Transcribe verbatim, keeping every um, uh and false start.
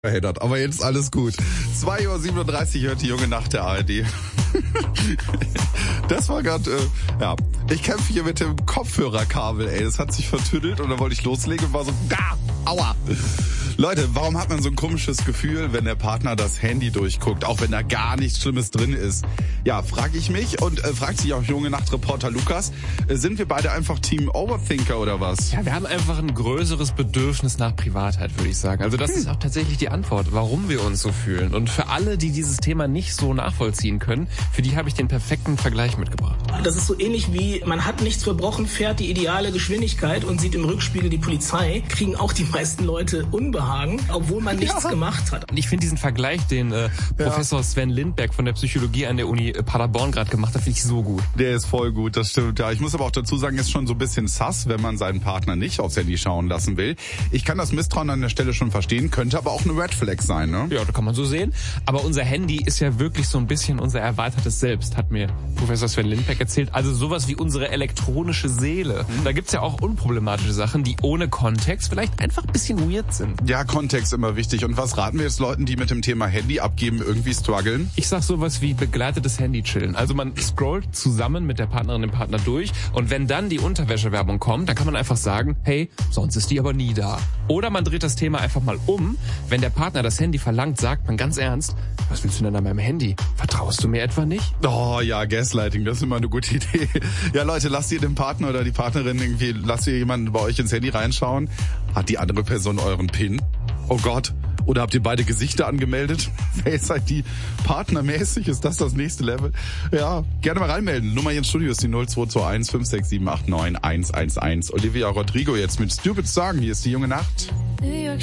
verheddert, aber jetzt alles gut. zwei Uhr siebenunddreißig hört die junge Nacht der A R D. Das war gerade, äh, ja, ich kämpfe hier mit dem Kopfhörerkabel, ey, das hat sich vertüdelt und dann wollte ich loslegen und war so, da, aua. Leute, warum hat man so ein komisches Gefühl, wenn der Partner das Handy durchguckt, auch wenn da gar nichts Schlimmes drin ist? Ja, frage ich mich und äh, fragt sich auch junge Nachtreporter Lukas, äh, sind wir beide einfach Team Overthinker oder was? Ja, wir haben einfach ein größeres Bedürfnis nach Privatheit, würde ich sagen. Also das hm. ist auch tatsächlich die Antwort, warum wir uns so fühlen. Und für alle, die dieses Thema nicht so nachvollziehen können, für die habe ich den perfekten Vergleich mitgebracht. Das ist so ähnlich wie, man hat nichts verbrochen, fährt die ideale Geschwindigkeit und sieht im Rückspiegel die Polizei, kriegen auch die meisten Leute Unbehagen, obwohl man nichts ja. gemacht hat. Und ich finde diesen Vergleich, den äh, ja. Professor Sven Lindberg von der Psychologie an der Uni Paderborn gerade gemacht hat, finde ich so gut. Der ist voll gut, das stimmt. Ja, ich muss aber auch dazu sagen, ist schon so ein bisschen sass, wenn man seinen Partner nicht aufs Handy schauen lassen will. Ich kann das Misstrauen an der Stelle schon verstehen, könnte aber auch eine Red Flag sein, ne? Ja, da kann man so sehen. Aber unser Handy ist ja wirklich so ein bisschen unser erweitertes Selbst, hat mir Professor Sven Lindberg erzählt. Also sowas wie unsere elektronische Seele. Mhm. Da gibt's ja auch unproblematische Sachen, die ohne Kontext vielleicht einfach ein bisschen weird sind. Ja, Kontext immer wichtig. Und was raten wir jetzt Leuten, die mit dem Thema Handy abgeben irgendwie strugglen? Ich sag sowas wie begleitetes Handy-Chillen. Also man scrollt zusammen mit der Partnerin, dem Partner durch und wenn dann die Unterwäschewerbung kommt, dann kann man einfach sagen, hey, sonst ist die aber nie da. Oder man dreht das Thema einfach mal um. Wenn der Partner das Handy verlangt, sagt man ganz ernst, was willst du denn an meinem Handy? Vertraust du mir etwa nicht? Oh ja, Gaslighting, das ist immer eine gute Idee. Ja Leute, lasst ihr den Partner oder die Partnerin irgendwie, lasst ihr jemanden bei euch ins Handy reinschauen? Hat die andere Person euren PIN? Oh Gott. Oder habt ihr beide Gesichter angemeldet? Face I D partnermäßig, ist das das nächste Level? Ja, gerne mal reinmelden. Nummer hier ins Studio ist die null zwei zwei eins fünf sechs sieben acht neun eins eins eins. Olivia Rodrigo jetzt mit Stupid Song. Hier ist die junge Nacht.